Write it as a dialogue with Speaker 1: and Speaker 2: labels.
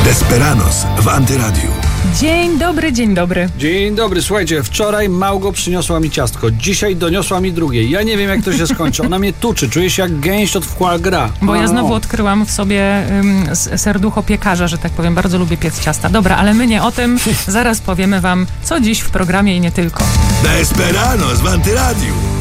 Speaker 1: Desperados w Antyradiu.
Speaker 2: Dzień dobry, dzień dobry.
Speaker 3: Dzień dobry, słuchajcie, wczoraj Małgo przyniosła mi ciastko, dzisiaj doniosła mi drugie. Ja nie wiem, jak to się skończy. Ona mnie tuczy, czuję się jak gęś od foie gras.
Speaker 2: Bo ja znowu odkryłam w sobie serducho piekarza, że tak powiem. Bardzo lubię piec ciasta. Dobra, ale my nie o tym. Zaraz powiemy wam, co dziś w programie i nie tylko.
Speaker 1: Desperados w Antyradiu.